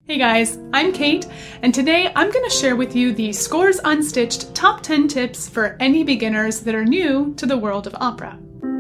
Hey guys, I'm Kate, and today I'm going to share with you the Scores Unstitched Top 10 Tips for any beginners that are new to the world of opera.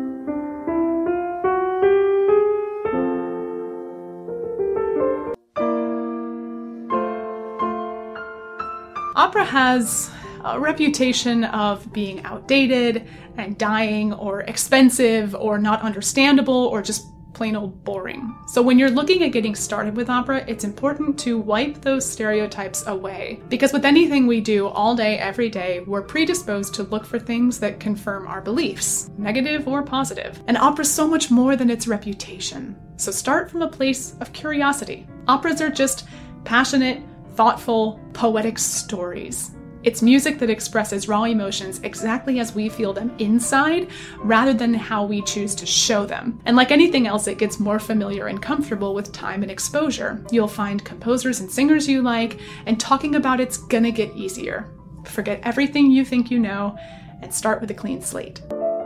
Opera has a reputation of being outdated and dying or expensive or not understandable or just plain old boring. So when you're looking at getting started with opera, it's important to wipe those stereotypes away. Because with anything we do all day, every day, we're predisposed to look for things that confirm our beliefs, negative or positive. And opera's so much more than its reputation. So start from a place of curiosity. Operas are just passionate, thoughtful, poetic stories. It's music that expresses raw emotions exactly as we feel them inside, rather than how we choose to show them. And like anything else, it gets more familiar and comfortable with time and exposure. You'll find composers and singers you like, and talking about it's gonna get easier. Forget everything you think you know, and start with a clean slate.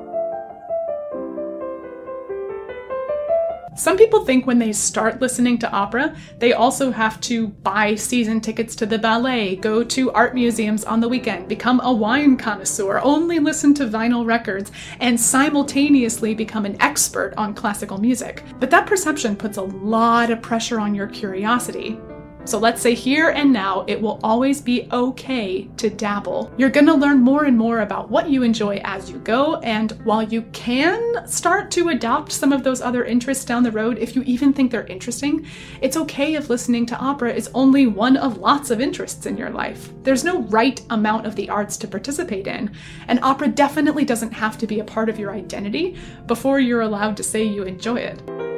Some people think when they start listening to opera, they also have to buy season tickets to the ballet, go to art museums on the weekend, become a wine connoisseur, only listen to vinyl records, and simultaneously become an expert on classical music. But that perception puts a lot of pressure on your curiosity. So let's say here and now, it will always be okay to dabble. You're gonna learn more and more about what you enjoy as you go, and while you can start to adopt some of those other interests down the road, if you even think they're interesting, it's okay if listening to opera is only one of lots of interests in your life. There's no right amount of the arts to participate in, and opera definitely doesn't have to be a part of your identity before you're allowed to say you enjoy it.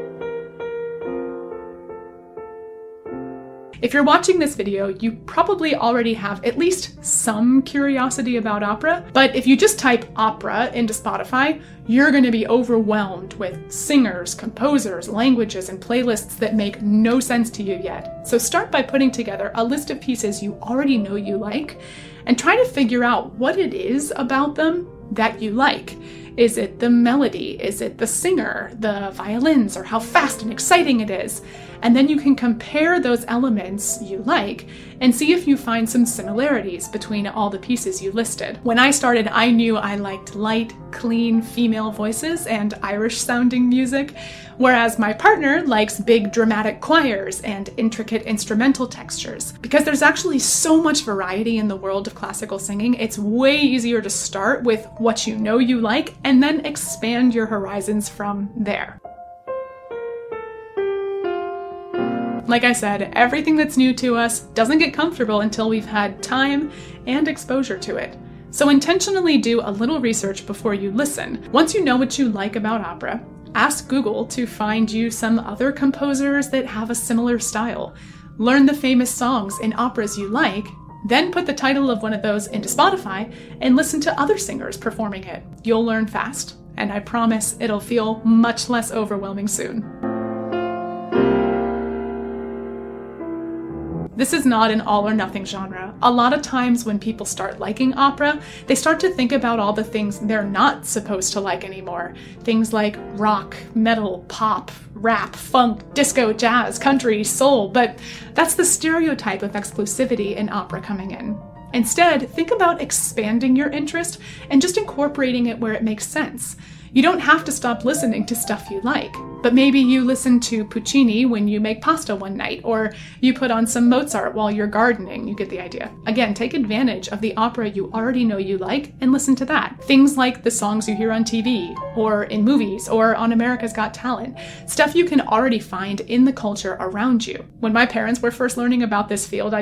If you're watching this video, you probably already have at least some curiosity about opera, but if you just type opera into Spotify, you're going to be overwhelmed with singers, composers, languages, and playlists that make no sense to you yet. So start by putting together a list of pieces you already know you like, and try to figure out what it is about them that you like. Is it the melody? Is it the singer, the violins, or how fast and exciting it is? And then you can compare those elements you like and see if you find some similarities between all the pieces you listed. When I started, I knew I liked light, clean female voices and Irish-sounding music, whereas my partner likes big dramatic choirs and intricate instrumental textures. Because there's actually so much variety in the world of classical singing, it's way easier to start with what you know you like and then expand your horizons from there. Like I said, everything that's new to us doesn't get comfortable until we've had time and exposure to it. So intentionally do a little research before you listen. Once you know what you like about opera, ask Google to find you some other composers that have a similar style. Learn the famous songs in operas you like, then put the title of one of those into Spotify and listen to other singers performing it. You'll learn fast, and I promise it'll feel much less overwhelming soon. This is not an all or nothing genre. A lot of times when people start liking opera, they start to think about all the things they're not supposed to like anymore. Things like rock, metal, pop, rap, funk, disco, jazz, country, soul, but that's the stereotype of exclusivity in opera coming in. Instead, think about expanding your interest and just incorporating it where it makes sense. You don't have to stop listening to stuff you like, but maybe you listen to Puccini when you make pasta one night, or you put on some Mozart while you're gardening. You get the idea. Again, take advantage of the opera you already know you like and listen to that. Things like the songs you hear on TV, or in movies, or on America's Got Talent. Stuff you can already find in the culture around you. When my parents were first learning about this field,